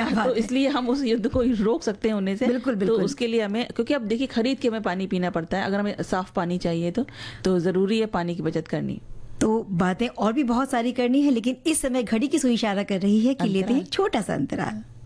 तो इसलिए हम उस युद्ध को रोक सकते हैं होने से। बिल्कुल, बिल्कुल। तो उसके लिए हमें, क्योंकि अब देखिए खरीद के हमें पानी पीना पड़ता है, अगर हमें साफ पानी चाहिए तो ज़रूरी है पानी की बचत करनी। तो बातें और भी बहुत सारी करनी है, लेकिन इस समय घड़ी की सुई इशारा कर रही है कि लेते हैं छोटा सा अंतराल।